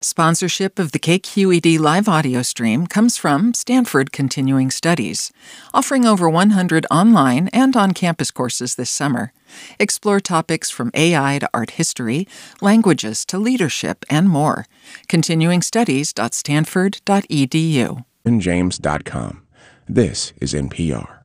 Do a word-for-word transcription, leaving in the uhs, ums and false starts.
Sponsorship of the K Q E D live audio stream comes from Stanford Continuing Studies, offering over one hundred online and on-campus courses this summer. Explore topics from A I to art history, languages to leadership, and more. continuing studies dot stanford dot e d u. and james dot com. This is N P R.